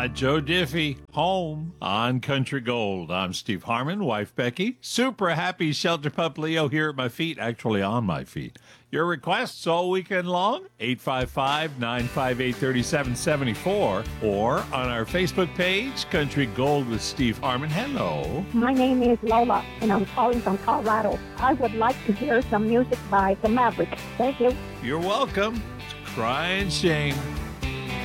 Joe Diffie, home on Country Gold. I'm Steve Harmon, wife Becky. Super happy Shelter Pup Leo here at my feet, actually on my feet. Your requests all weekend long, 855-958-3774, or on our Facebook page, Country Gold with Steve Harmon. Hello. My name is Lola, and I'm calling from Colorado. I would like to hear some music by The Mavericks. Thank you. You're welcome. It's Crying Shame.